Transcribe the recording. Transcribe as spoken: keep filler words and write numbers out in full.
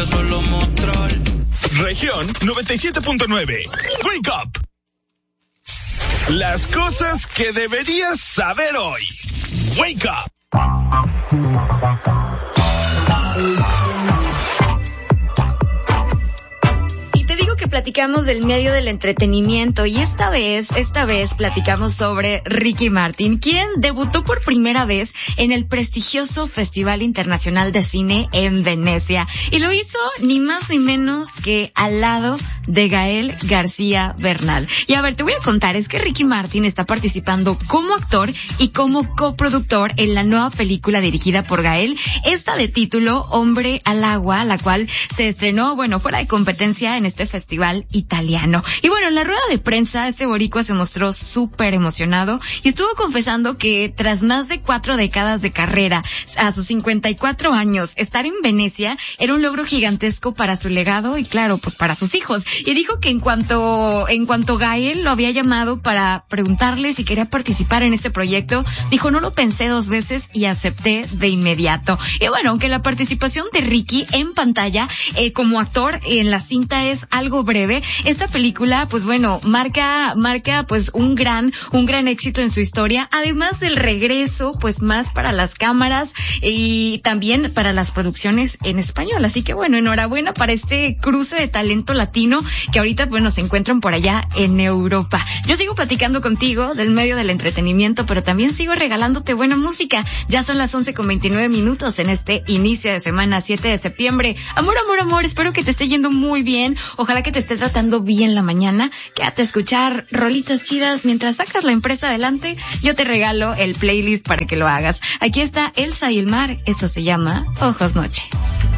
puede solo mostrar. Región noventa y siete punto nueve. Wake up. Las cosas que deberías saber hoy. Wake up. Que platicamos del medio del entretenimiento y esta vez, esta vez platicamos sobre Ricky Martin, quien debutó por primera vez en el prestigioso Festival Internacional de Cine en Venecia y lo hizo ni más ni menos que al lado de Gael García Bernal. Y a ver, te voy a contar, es que Ricky Martin está participando como actor y como coproductor en la nueva película dirigida por Gael, esta de título Hombre al Agua, la cual se estrenó, bueno, fuera de competencia en este festival italiano. Y bueno, en la rueda de prensa, este boricua se mostró súper emocionado y estuvo confesando que tras más de cuatro décadas de carrera, a sus cincuenta y cuatro años, estar en Venecia era un logro gigantesco para su legado y claro, pues para sus hijos. Y dijo que en cuanto, en cuanto Gael lo había llamado para preguntarle si quería participar en este proyecto, dijo, no lo pensé dos veces y acepté de inmediato. Y bueno, aunque la participación de Ricky en pantalla, eh, como actor en la cinta es algo breve, esta película, pues bueno, marca, marca pues un gran, un gran éxito en su historia, además del regreso, pues más para las cámaras y también para las producciones en español. Así que bueno, enhorabuena para este cruce de talento latino que ahorita, bueno, se encuentran por allá en Europa. Yo sigo platicando contigo del medio del entretenimiento, pero también sigo regalándote buena música. Ya son las once con veintinueve minutos en este inicio de semana, siete de septiembre. Amor, amor, amor, espero que te esté yendo muy bien. Ojalá que te esté tratando bien la mañana. Quédate a escuchar rolitas chidas mientras sacas la empresa adelante. Yo te regalo el playlist para que lo hagas. Aquí está Elsa y el mar. Eso se llama Ojos Noche.